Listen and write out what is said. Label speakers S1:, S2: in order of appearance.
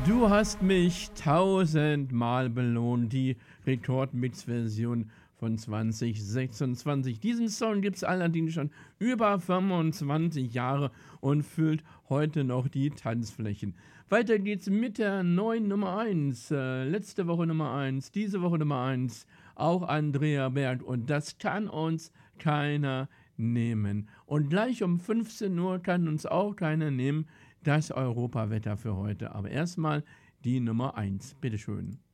S1: Du hast mich tausendmal belohnt, die Rekordmix-Version von 2026. Diesen Song gibt es allerdings schon über 25 Jahre und füllt heute noch die Tanzflächen. Weiter geht's mit der neuen Nummer 1. Letzte Woche Nummer 1, diese Woche Nummer 1. Auch Andrea Berg. Und das kann uns keiner nehmen. Und gleich um 15 Uhr kann uns auch keiner nehmen. Das Europawetter für heute. Aber erstmal die Nummer 1. Bitteschön.